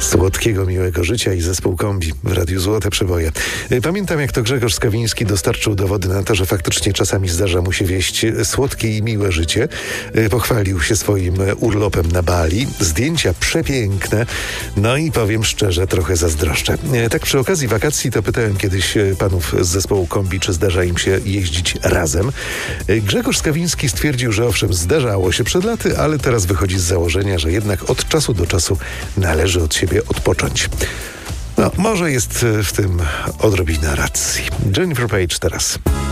Słodkiego, miłego życia i zespół Kombi w Radiu Złote Przeboje. Pamiętam, jak to Grzegorz Skawiński dostarczył dowody na to, że faktycznie czasami zdarza mu się wieść słodkie i miłe życie. Pochwalił się swoim urlopem na Bali. Zdjęcia przepiękne. No i powiem szczerze, trochę zazdroszczę. Tak przy okazji wakacji to pytałem kiedyś panów z zespołu Kombi, czy zdarza im się jeździć razem. Grzegorz Skawiński stwierdził, że owszem, zdarzało się przed laty, ale teraz wychodzi z założenia, że jednak od czasu do czasu należy od siebie odpocząć. No, może jest w tym odrobina racji. Jennifer Page teraz.